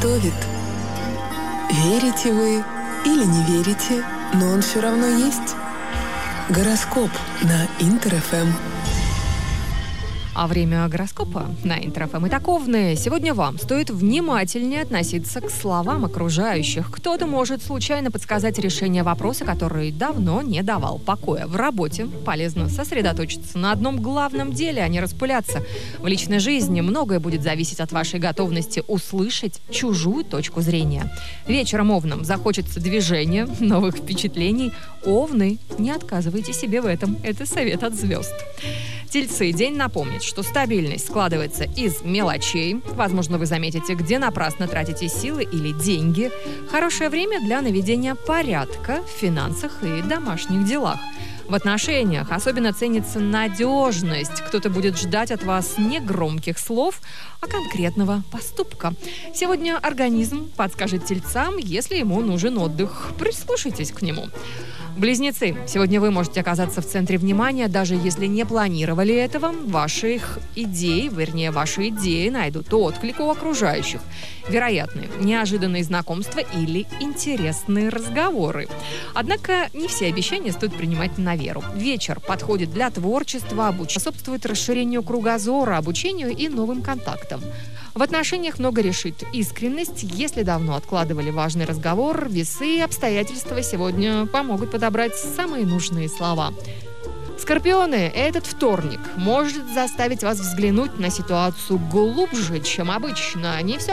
готовит. Верите вы или не верите, но он все равно есть. Гороскоп на Интер-ФМ. А время гороскопа на Интер-ФМ и таковное. Сегодня вам стоит внимательнее относиться к словам окружающих. Кто-то может случайно подсказать решение вопроса, который давно не давал покоя. В работе полезно сосредоточиться на одном главном деле, а не распыляться. В личной жизни многое будет зависеть от вашей готовности услышать чужую точку зрения. Вечером овнам захочется движения, новых впечатлений. Овны, не отказывайте себе в этом. Это совет от звезд. Тельцы, день напомнит, что стабильность складывается из мелочей. Возможно, вы заметите, где напрасно тратите силы или деньги. Хорошее время для наведения порядка в финансах и домашних делах. В отношениях особенно ценится надежность. Кто-то будет ждать от вас не громких слов, а конкретного поступка. Сегодня организм подскажет тельцам, если ему нужен отдых. Прислушайтесь к нему. Близнецы, сегодня вы можете оказаться в центре внимания, даже если не планировали этого. Ваши идеи найдут отклик у окружающих. Вероятны неожиданные знакомства или интересные разговоры. Однако не все обещания стоит принимать на веру. Вечер подходит для творчества, способствует расширению кругозора, обучению и новым контактам. В отношениях много решит искренность. Если давно откладывали важный разговор, весы и обстоятельства сегодня помогут подобрать самые нужные слова. Скорпионы, этот вторник может заставить вас взглянуть на ситуацию глубже, чем обычно. Не все